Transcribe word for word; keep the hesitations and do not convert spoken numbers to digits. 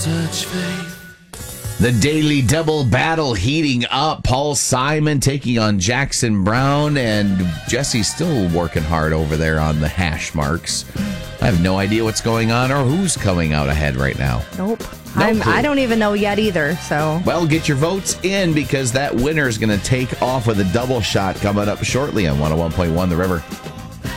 touch faith. The daily double battle heating up. Paul Simon taking on Jackson Brown, and Jesse's still working hard over there on the hash marks. I have no idea what's going on or who's coming out ahead right now. Nope. No I'm, clue. I don't even know yet either, so. Well, get your votes in because that winner is going to take off with a double shot coming up shortly on one oh one point one The River.